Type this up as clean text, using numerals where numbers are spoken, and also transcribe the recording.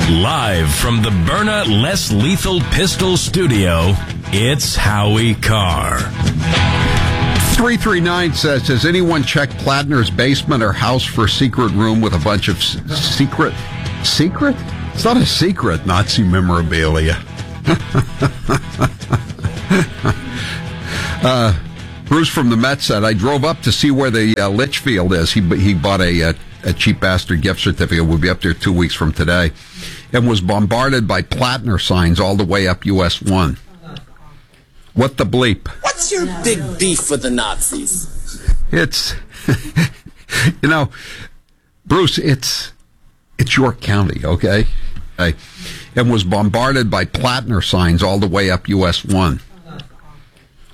Live from the Byrna Less Lethal Pistol Studio, it's Howie Carr. 339 says, has anyone checked Plattner's basement or house for a secret room with a bunch of secret? It's not a secret, Nazi memorabilia. Bruce from the Met said, I drove up to see where the Litchfield is. He bought a cheap bastard gift certificate. We'll be up there 2 weeks from today. And was bombarded by Plattner signs all the way up US 1. What the bleep? What's your big beef with the Nazis? It's, Bruce, it's York County, okay? And was bombarded by Plattner signs all the way up US 1.